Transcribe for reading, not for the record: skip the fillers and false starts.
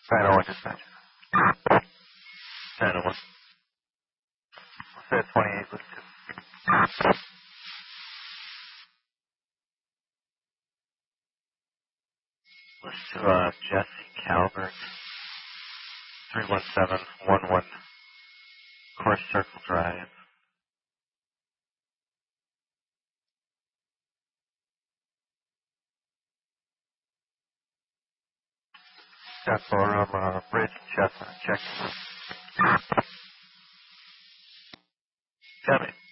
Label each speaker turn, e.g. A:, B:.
A: China 1 dispatch. China 1. Set 28, list 2. List to Jesse Calvert, 31711 Course Circle Drive. Got Forum Bridge Chestnut, check. Got it.